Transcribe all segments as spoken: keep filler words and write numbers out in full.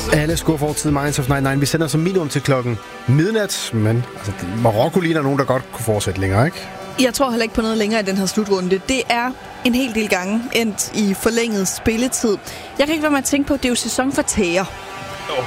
Alle scorefortid Minds of nioghalvfems. Vi sender som minimum til klokken midnat, men altså, Marokko ligner nogen, der godt kunne fortsætte længere, ikke? Jeg tror heller ikke på noget længere i den her slutrunde. Det er en hel del gange endt i forlænget spilletid. Jeg kan ikke være med at tænke på, at det er jo sæson for tæer. Oh.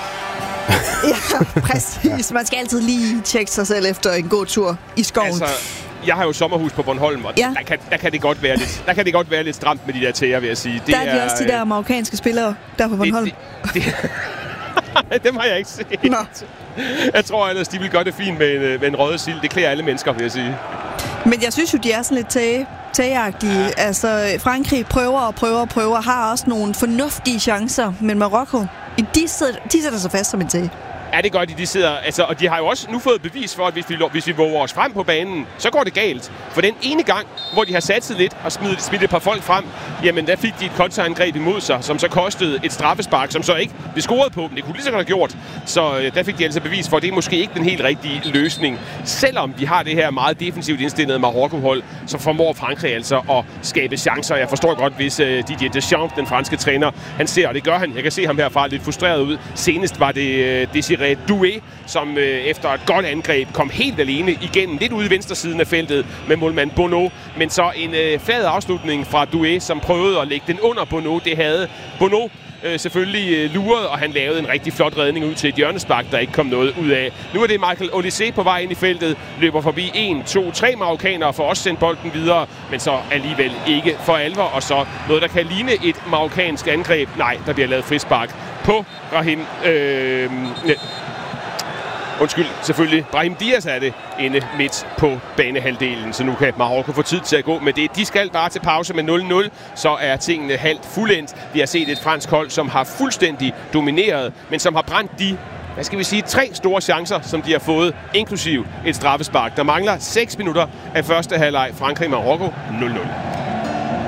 Ja, præcis. Man skal altid lige tjekke sig selv efter en god tur i skoven. Altså, jeg har jo sommerhus på Bornholm, og ja. der, kan, der, kan det godt være lidt, der kan det godt være lidt stramt med de der tæer, vil jeg sige. Det der er de er, også de der marokkanske spillere der på Bornholm. Det, det, det, dem har jeg ikke set. Nå. Jeg tror ellers, de vil gøre det fint med en, med en røget sild. Det klæder alle mennesker, vil jeg sige. Men jeg synes jo, de er sådan lidt tæge. Tægeagtige. Ja. Altså, Frankrig prøver og prøver og prøver, har også nogle fornuftige chancer, men Marokko, de, sidder, de sætter sig fast som en tæge. Ja, det gør de. De sidder, altså, og de har jo også nu fået bevis for, at hvis vi, hvis vi våger os frem på banen, så går det galt. For den ene gang, hvor de har satset lidt og smidt, smidt et par folk frem, jamen der fik de et kontraangreb imod sig, som så kostede et straffespark, som så ikke blev scoret på dem. Det kunne lige så godt have gjort. Så øh, der fik de altså bevis for, at det er måske ikke den helt rigtige løsning. Selvom de har det her meget defensivt indstillede Marokko-hold, så formår Frankrig altså at skabe chancer. Jeg forstår godt, hvis øh, Didier Deschamps, den franske træner, han ser, og det gør han. Jeg kan se ham herfra lidt frustreret ud. Senest var det øh, Desiré Doué, som øh, efter et godt angreb kom helt alene igennem, lidt ude i venstre siden af feltet med målmand Bono. Men så en øh, flad afslutning fra Doué, som prøvede at lægge den under Bono. Det havde Bono øh, selvfølgelig øh, luret, og han lavede en rigtig flot redning ud til et hjørnespark, der ikke kom noget ud af. Nu er det Michael Olise på vej ind i feltet, løber forbi en, to, tre marokkanere for også sendt bolden videre, men så alligevel ikke for alvor, og så noget, der kan ligne et marokkansk angreb. Nej, der bliver lavet frispark på Brahim. Øh, Undskyld, selvfølgelig. Brahim Diaz er det inde midt på banehalvdelen, så nu kan Marokko få tid til at gå med det. De skal bare til pause med nul nul, så er tingene halvt fuldendt. Vi har set et fransk hold, som har fuldstændig domineret, men som har brændt de, hvad skal vi sige, tre store chancer, som de har fået, inklusiv et straffespark. Der mangler seks minutter af første halvleg. Frankrig-Marokko nul nul.